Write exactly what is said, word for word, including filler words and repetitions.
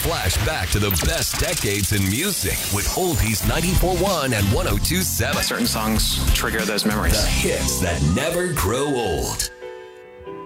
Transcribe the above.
flash back to the best decades in music with Oldies ninety-four point one and one oh two point seven. Certain songs trigger those memories. The hits that never grow old.